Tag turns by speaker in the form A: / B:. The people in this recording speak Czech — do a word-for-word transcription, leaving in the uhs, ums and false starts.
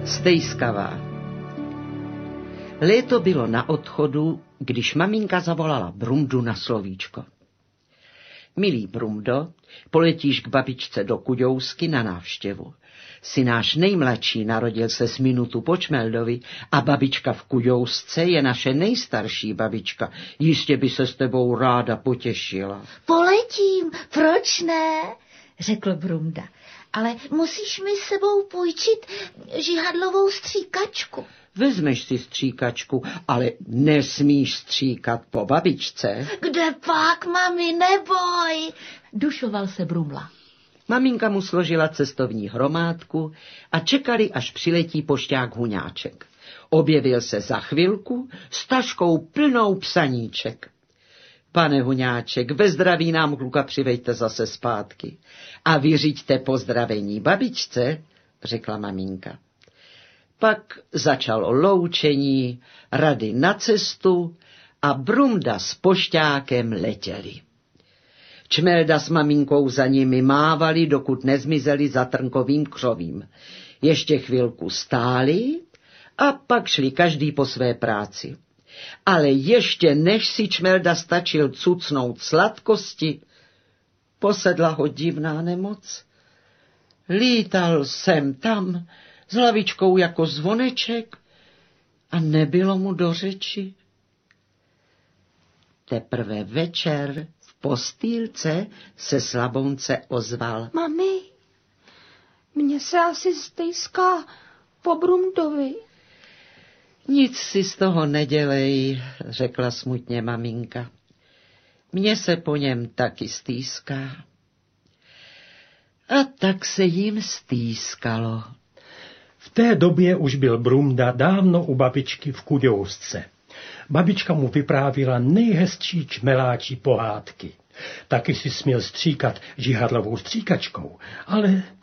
A: Stejskavá. Léto bylo na odchodu, když maminka zavolala Brumdu na slovíčko. Milý Brumdo, poletíš k babičce do Kuďousky na návštěvu. Jsi náš nejmladší, narodil se s minutu po Čmeldovi a babička v Kuďousce je naše nejstarší babička. Jistě by se s tebou ráda potěšila.
B: Poletím, proč ne? Řekl Brumda. Ale musíš mi s sebou půjčit žihadlovou stříkačku.
A: Vezmeš si stříkačku, ale nesmíš stříkat po babičce.
B: Kde pak, mami, neboj, dušoval se Brumla.
A: Maminka mu složila cestovní hromádku a čekali, až přiletí pošťák Huňáček. Objevil se za chvilku s taškou plnou psaníček. Pane Huňáček, ve zdraví nám kluka přivejte zase zpátky. A vyřiďte pozdravení babičce, řekla maminka. Pak začalo loučení, rady na cestu a Brumda s pošťákem letěli. Čmelda s maminkou za nimi mávali, dokud nezmizeli za trnkovým křovím. Ještě chvilku stáli a pak šli každý po své práci. Ale ještě než si Čmelda stačil cucnout sladkosti, posedla ho divná nemoc. Lítal sem tam s hlavičkou jako zvoneček a nebylo mu do řeči. Teprve večer v postýlce se Slabounce ozval.
C: Mami, mně se asi stejská po Brumdovi.
A: Nic si z toho nedělej, řekla smutně maminka. Mně se po něm taky stýská. A tak se jim stýskalo.
D: V té době už byl Brumda dávno u babičky v Kuďousce. Babička mu vyprávila nejhezčí čmeláčí pohádky. Taky si směl stříkat žihadlovou stříkačkou, ale